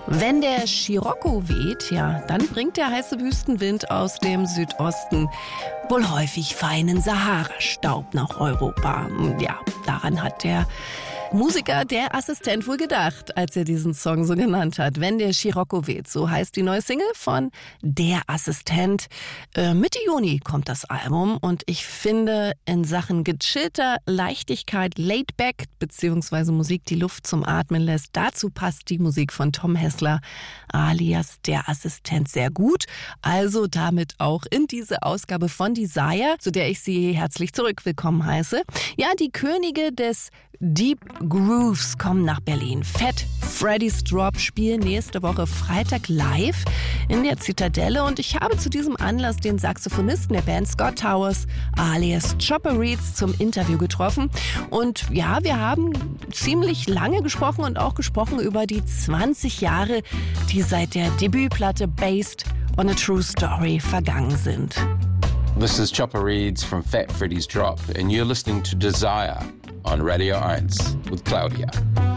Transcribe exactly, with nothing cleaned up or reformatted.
Wenn der Scirocco weht, ja, dann bringt der heiße Wüstenwind aus dem Südosten wohl häufig feinen Sahara-Staub nach Europa. Ja, daran hat der Musiker, der Assistent wohl gedacht, als er diesen Song so genannt hat. Wenn der Scirocco weht, so heißt die neue Single von Der Assistent. Äh, Mitte Juni kommt das Album und ich finde in Sachen gechillter Leichtigkeit, Laidback, beziehungsweise Musik, die Luft zum Atmen lässt, dazu passt die Musik von Tom Hessler alias Der Assistent sehr gut. Also damit auch in diese Ausgabe von Desire, zu der ich Sie herzlich zurück willkommen heiße. Ja, die Könige des Deep Grooves kommen nach Berlin. Fat Freddy's Drop spielen nächste Woche Freitag live in der Zitadelle und ich habe zu diesem Anlass den Saxophonisten der Band Scott Towers alias Chopper Reeds zum Interview getroffen und ja, wir haben ziemlich lange gesprochen und auch gesprochen über die zwanzig Jahre, die seit der Debütplatte Based on a True Story vergangen sind. This is Chopper Reeds from Fat Freddy's Drop and you're listening to Desire on Radio eins with Claudia.